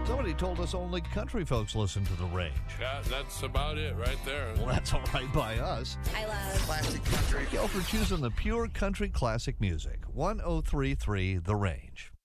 Somebody told us only country folks listen to The Range. Yeah, that's about it right there. Well, that's all right by us. I love Classic country. Thank you all for choosing the pure country classic music. 1033 The Range.